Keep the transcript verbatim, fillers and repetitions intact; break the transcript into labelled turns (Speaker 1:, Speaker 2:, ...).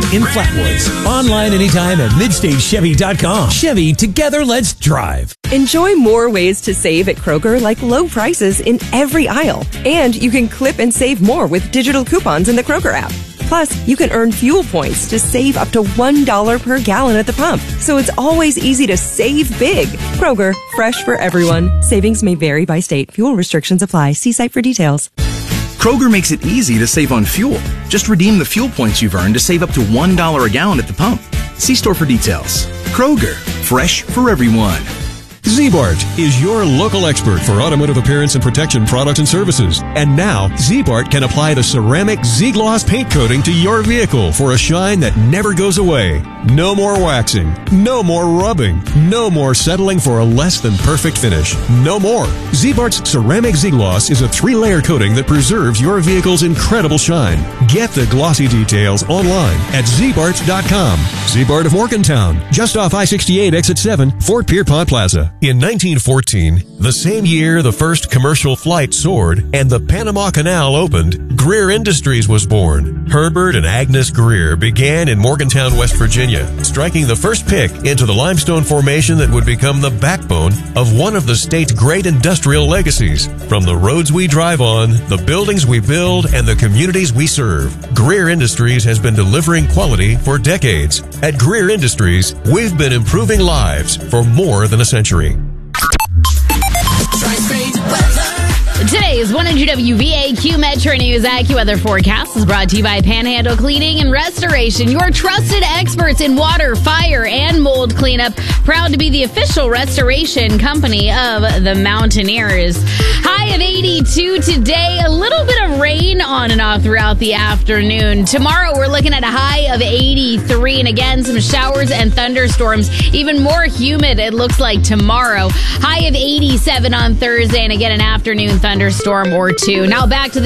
Speaker 1: in Flatwoods. Online anytime at midstage chevy dot com. Chevy, together let's drive.
Speaker 2: Enjoy more ways to save at Kroger, like low prices in every aisle. And you can clip and save more with digital coupons in the Kroger app. Plus, you can earn fuel points to save up to one dollar per gallon at the pump. So it's always easy to save big. Kroger, fresh for everyone. Savings may vary by state. Fuel restrictions apply. See site for details.
Speaker 3: Kroger makes it easy to save on fuel. Just redeem the fuel points you've earned to save up to one dollar a gallon at the pump. See store for details. Kroger, fresh for everyone.
Speaker 4: Z-Bart is your local expert for automotive appearance and protection products and services. And now, Z-Bart can apply the ceramic Z-Gloss paint coating to your vehicle for a shine that never goes away. No more waxing. No more rubbing. No more settling for a less than perfect finish. No more. Z-Bart's ceramic Z-Gloss is a three-layer coating that preserves your vehicle's incredible shine. Get the glossy details online at z bart dot com. Z-Bart of Morgantown, just off I sixty-eight exit seven, Fort Pierpont Plaza. In nineteen fourteen, the same year the first commercial flight soared and the Panama Canal opened, Greer Industries was born. Herbert and Agnes Greer began in Morgantown, West Virginia, striking the first pick into the limestone formation that would become the backbone of one of the state's great industrial legacies. From the roads we drive on, the buildings we build, and the communities we serve, Greer Industries has been delivering quality for decades. At Greer Industries, we've been improving lives for more than a century.
Speaker 5: Today's one hundred W V A Q Metro News AccuWeather forecast is brought to you by Panhandle Cleaning and Restoration, your trusted experts in water, fire, and mold cleanup. Proud to be the official restoration company of the Mountaineers. High of eighty-two today. A little bit of rain on and off throughout the afternoon. Tomorrow we're looking at a high of eighty-three, and again some showers and thunderstorms. Even more humid it looks like tomorrow. High of eighty-seven on Thursday, and again an afternoon thunderstorm or two. Now back to the